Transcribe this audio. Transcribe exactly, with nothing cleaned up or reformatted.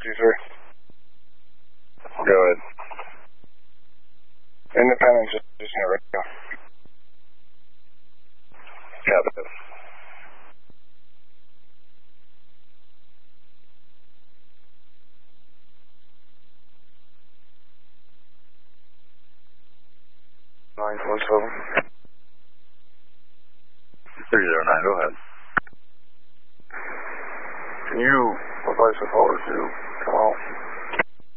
two three. Go ahead. Independent, just, just no radio. Copy that. nine four seven. three zero nine, go ahead. Can you advise the caller to call